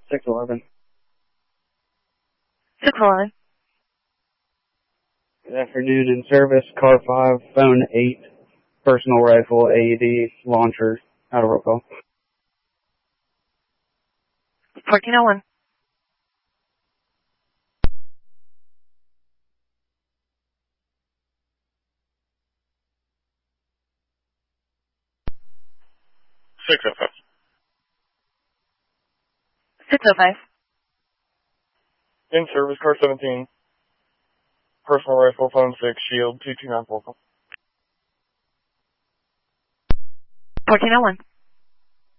611. 611. Good afternoon, in service, car 5, phone 8, personal rifle, AED, launcher, out of roll call. 1401. Six oh five. 605. In service, car 17. Personal rifle, phone 6, shield, 2294. 1401.